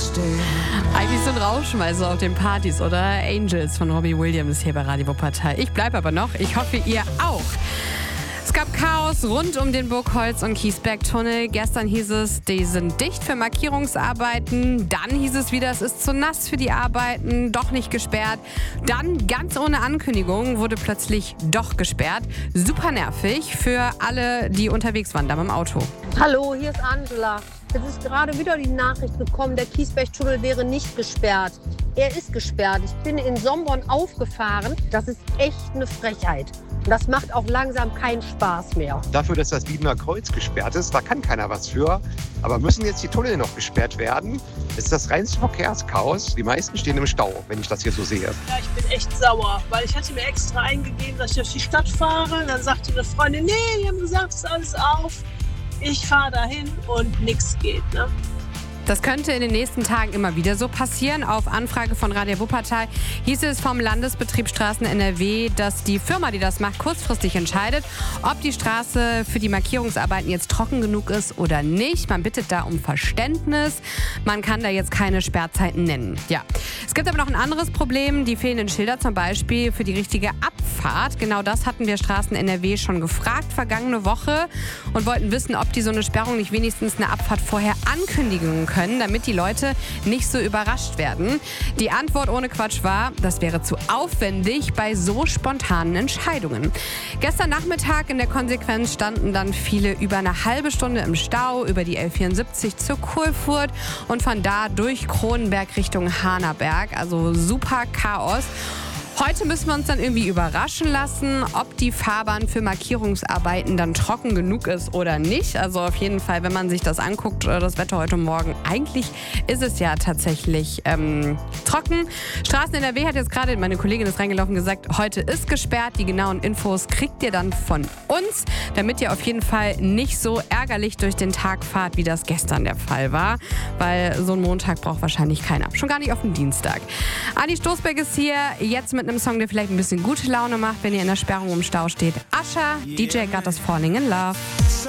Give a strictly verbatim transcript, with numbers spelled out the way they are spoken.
stehen. Eigentlich so ein Rauschmeißer auf den Partys, oder? Angels von Robbie Williams hier bei Radio Wuppertal. Ich bleibe aber noch. Ich hoffe, ihr auch. Es gab Chaos rund um den Burgholz- und Kiesbergtunnel. Gestern hieß es, die sind dicht für Markierungsarbeiten. Dann hieß es wieder, es ist zu nass für die Arbeiten, doch nicht gesperrt. Dann, ganz ohne Ankündigung, wurde plötzlich doch gesperrt. Super nervig für alle, die unterwegs waren da mit dem Auto. Hallo, hier ist Angela. Es ist gerade wieder die Nachricht gekommen, der Kiesbergtunnel wäre nicht gesperrt. Er ist gesperrt. Ich bin in Somborn aufgefahren. Das ist echt eine Frechheit. Und das macht auch langsam keinen Spaß mehr. Dafür, dass das Wiedener Kreuz gesperrt ist, da kann keiner was für. Aber müssen jetzt die Tunnel noch gesperrt werden? Das ist das reinste Verkehrschaos. Die meisten stehen im Stau, wenn ich das hier so sehe. Ja, ich bin echt sauer, weil ich hatte mir extra eingegeben, dass ich durch die Stadt fahre. Dann sagte eine Freundin, nee, die haben gesagt, es ist alles auf. Ich fahre dahin und nichts geht, ne? Das könnte in den nächsten Tagen immer wieder so passieren. Auf Anfrage von Radio Wuppertal hieß es vom Landesbetrieb Straßen N R W, dass die Firma, die das macht, kurzfristig entscheidet, ob die Straße für die Markierungsarbeiten jetzt trocken genug ist oder nicht. Man bittet da um Verständnis. Man kann da jetzt keine Sperrzeiten nennen. Ja. Es gibt aber noch ein anderes Problem. Die fehlenden Schilder zum Beispiel für die richtige Abfahrt. Genau das hatten wir Straßen N R W schon gefragt vergangene Woche und wollten wissen, ob die so eine Sperrung nicht wenigstens eine Abfahrt vorher ankündigen können, damit die Leute nicht so überrascht werden. Die Antwort ohne Quatsch war, das wäre zu aufwendig bei so spontanen Entscheidungen. Gestern Nachmittag in der Konsequenz standen dann viele über eine halbe Stunde im Stau über die L vierundsiebzig zur Kohlfurt und von da durch Kronenberg Richtung Hahnerberg. Also super Chaos. Heute müssen wir uns dann irgendwie überraschen lassen, ob die Fahrbahn für Markierungsarbeiten dann trocken genug ist oder nicht. Also auf jeden Fall, wenn man sich das anguckt, das Wetter heute Morgen, eigentlich ist es ja tatsächlich ähm, trocken. Straßen N R W hat jetzt gerade, meine Kollegin ist reingelaufen, gesagt, heute ist gesperrt. Die genauen Infos kriegt ihr dann von uns, damit ihr auf jeden Fall nicht so ärgerlich durch den Tag fahrt, wie das gestern der Fall war. Weil so ein Montag braucht wahrscheinlich keiner. Schon gar nicht auf den Dienstag. Adi Stoßberg ist hier, jetzt mit einem Song, der vielleicht ein bisschen gute Laune macht, wenn ihr in der Sperrung im Stau steht. Ascher, D J Got Us Falling in Love.